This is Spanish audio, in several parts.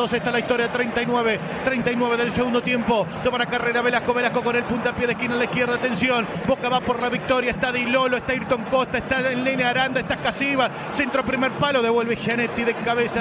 2-2 está la historia. 39 del segundo tiempo. Toma la carrera Velasco con el puntapié de esquina a la izquierda. Atención, Boca va por la victoria. Está Di Lolo, está Ayrton Costa, está el Nene Aranda, está Casíbar. Centro primer palo, devuelve Gianetti de cabeza.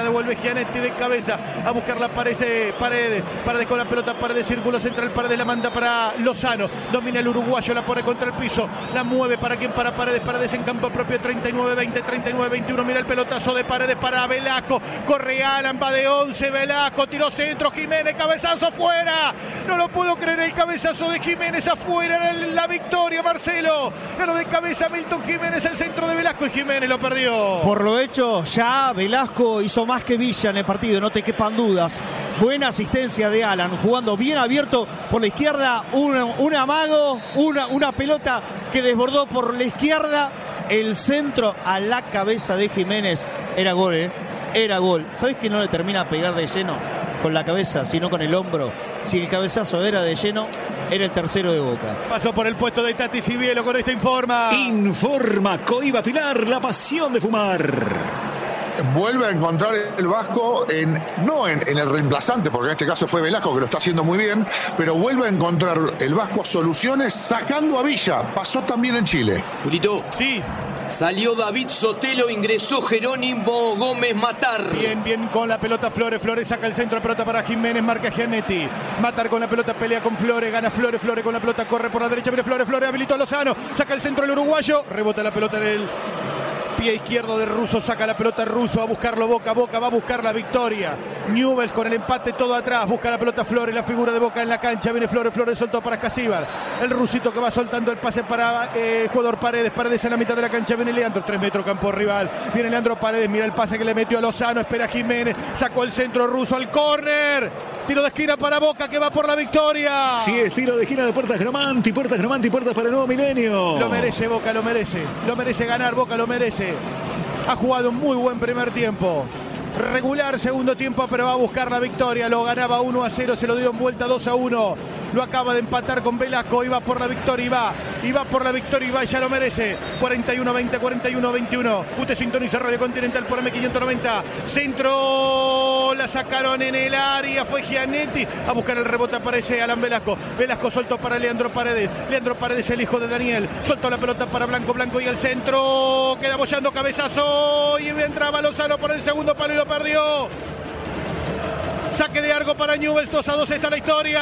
A buscar la Paredes con la pelota. Paredes, círculo central. Paredes la manda para Lozano. Domina el uruguayo, la pone contra el piso. La mueve para quien, para Paredes. Paredes en campo propio. 39-20, 39-21. Mira el pelotazo de Paredes para Velasco. Corre Alan, va de 11. Velasco, tiró centro. Jiménez, cabezazo fuera. No lo puedo creer, el cabezazo de Jiménez afuera. La victoria, Marcelo. Ganó de cabeza Milton Jiménez, el centro de Velasco, y Jiménez lo perdió. Por lo hecho, ya Velasco hizo más que Villa en el partido, no te quepan dudas. Buena asistencia de Alan, jugando bien abierto por la izquierda. Un amago, una pelota que desbordó por la izquierda. El centro a la cabeza de Jiménez. Era gol, Era gol. ¿Sabés que no le termina a pegar de lleno con la cabeza, sino con el hombro? Si el cabezazo era de lleno, era el tercero de Boca. Pasó por el puesto de Tati Sibielo con esta Informa. Informa, Coiba Pilar, la pasión de fumar. Vuelve a encontrar el Vasco no en el reemplazante, porque en este caso fue Velasco, que lo está haciendo muy bien, pero vuelve a encontrar el Vasco soluciones sacando a Villa. Pasó también en Chile. Julito. Sí. Salió David Sotelo, ingresó Jerónimo Gómez Matar. Bien con la pelota Flores. Flores saca el centro de pelota para Jiménez, marca Gianetti. Matar con la pelota, pelea con Flores, gana Flores con la pelota, corre por la derecha, mire Flores habilitó a Lozano, saca el centro el uruguayo, rebota la pelota en el pie izquierdo de Russo, saca la pelota Russo, a buscarlo Boca va a buscar la victoria. Newell's con el empate todo atrás, busca la pelota Flores, la figura de Boca en la cancha, viene Flores soltó para Casíbar, el rusito que va soltando el pase para jugador Paredes en la mitad de la cancha, viene Leandro, 3 metros campo rival, viene Leandro Paredes, mira el pase que le metió a Lozano, espera Jiménez, sacó el centro Russo al córner, tiro de esquina para Boca que va por la victoria. Sí, es tiro de esquina de Puertas Gramanti, puertas para el nuevo milenio. Lo merece Boca, lo merece ganar, Boca lo merece. Ha jugado un muy buen primer tiempo. Regular segundo tiempo, pero va a buscar la victoria. Lo ganaba 1-0, se lo dio en vuelta 2-1. Lo acaba de empatar con Velasco. Iba por la victoria y va. Y ya lo merece. 41-20, 41-21. Usted sintoniza Radio Continental por M590. Centro. La sacaron en el área. Fue Gianetti. A buscar el rebote aparece Alan Velasco. Velasco soltó para Leandro Paredes. Leandro Paredes, el hijo de Daniel. Soltó la pelota para Blanco y el centro. Queda bollando, cabezazo. Y entraba Lozano por el segundo palo y lo perdió. Saque de arco para Newell's. 2-2 está la historia.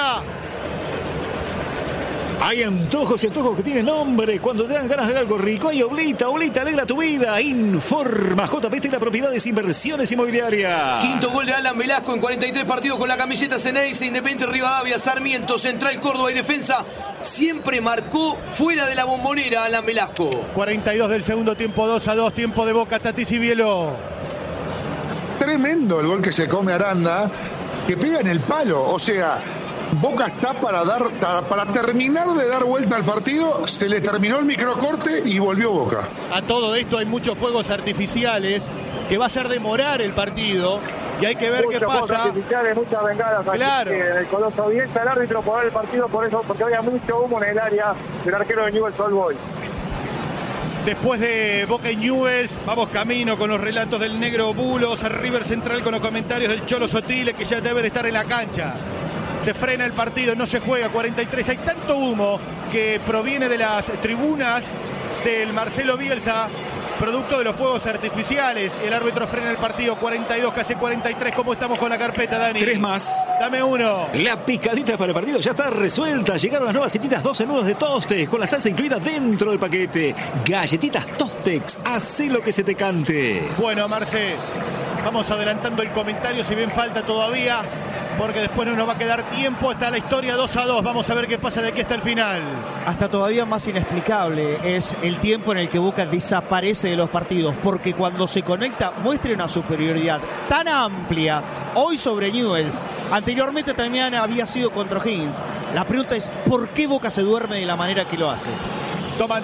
Hay antojos y antojos que tienen nombre. Cuando te dan ganas de algo rico, hay Oblita, alegra tu vida. Informa, JPT, la propiedades, inversiones inmobiliarias. Quinto gol de Alan Velasco en 43 partidos con la camiseta Ceneice, Independiente Rivadavia, Sarmiento, Central Córdoba y Defensa. Siempre marcó fuera de la Bombonera Alan Velasco. 42 del segundo tiempo, 2-2, tiempo de Boca, Tati Sibielo. Tremendo el gol que se come Aranda, que pega en el palo, o sea... Boca está para terminar de dar vuelta al partido, se le terminó el microcorte y volvió Boca. A todo esto hay muchos fuegos artificiales que va a hacer demorar el partido y hay que ver qué pasa. Artificiales, muchas bengalas aquí, claro. En el Coloso Bielsa, el árbitro por el partido por eso, porque había mucho humo en el área del arquero de Newell's Old Boys. Después de Boca y Newell's, vamos camino con los relatos del Negro Bulos, River Central con los comentarios del Cholo Sotile, que ya deben estar en la cancha. Se frena el partido, no se juega. 43, hay tanto humo que proviene de las tribunas del Marcelo Bielsa, producto de los fuegos artificiales. El árbitro frena el partido. 42, casi 43. ¿Cómo estamos con la carpeta, Dani? 3 más. Dame uno. La picadita para el partido ya está resuelta. Llegaron las nuevas setitas 12 nudos de Tostex, con la salsa incluida dentro del paquete. Galletitas Tostex, hacé lo que se te cante. Bueno, Marce, vamos adelantando el comentario, si bien falta todavía, porque después no nos va a quedar tiempo. Está la historia 2-2. Vamos a ver qué pasa de aquí hasta el final. Hasta todavía más inexplicable es el tiempo en el que Boca desaparece de los partidos, porque cuando se conecta muestra una superioridad tan amplia hoy sobre Newell's. Anteriormente también había sido contra Higgins. La pregunta es, ¿por qué Boca se duerme de la manera que lo hace? Toma